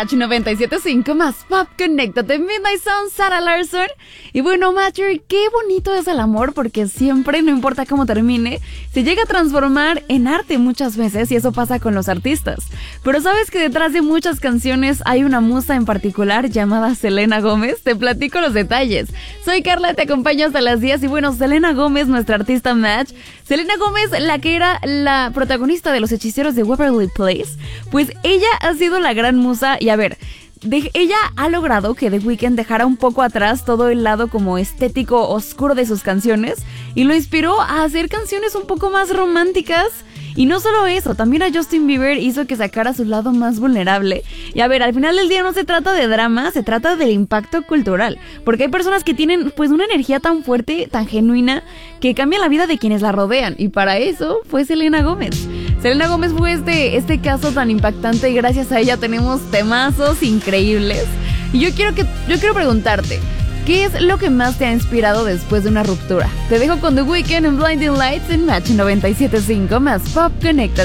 Match 97.5 más Pop, conéctate. Midnight Sun, Sarah Larson. Y bueno, Matcher, qué bonito es el amor, porque siempre, no importa cómo termine, se llega a transformar en arte muchas veces, y eso pasa con los artistas. Pero sabes que detrás de muchas canciones hay una musa en particular llamada Selena Gómez. Te platico los detalles. Soy Carla, te acompaño hasta las 10. Y bueno, Selena Gómez, nuestra artista Match. Selena Gómez, la que era la protagonista de Los Hechiceros de Waverly Place, pues ella ha sido la gran musa. Y a ver, ella ha logrado que The Weeknd dejara un poco atrás todo el lado como estético oscuro de sus canciones y lo inspiró a hacer canciones un poco más románticas. Y no solo eso, también a Justin Bieber hizo que sacara su lado más vulnerable. Y a ver, al final del día no se trata de drama, se trata del impacto cultural. Porque hay personas que tienen pues una energía tan fuerte, tan genuina, que cambia la vida de quienes la rodean. Y para eso fue Selena Gómez. Selena Gómez fue este caso tan impactante, y gracias a ella tenemos temazos increíbles. Y yo quiero preguntarte, ¿qué es lo que más te ha inspirado después de una ruptura? Te dejo con The Weeknd en Blinding Lights en Match 97.5 más Pop Connected.